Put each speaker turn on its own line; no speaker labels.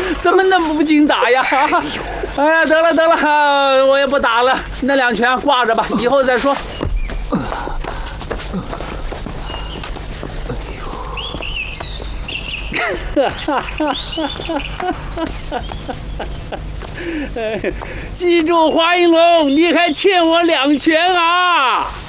怎么那么不经打呀？哎呀，得了得了，我也不打了，那2拳挂着吧，以后再说。记住，华应龙，你还欠我2拳啊！